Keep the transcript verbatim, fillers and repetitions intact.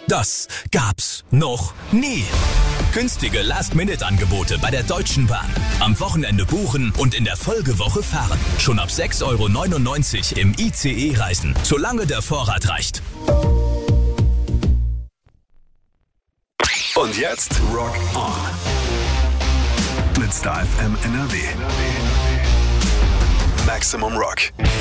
Das gab's noch nie. Günstige Last-Minute-Angebote bei der Deutschen Bahn. Am Wochenende buchen und in der Folgewoche fahren. Schon ab sechs Euro neunundneunzig im I C E reisen, solange der Vorrat reicht. Und jetzt Rock On. Mit Star F M N R W. Maximum Rock.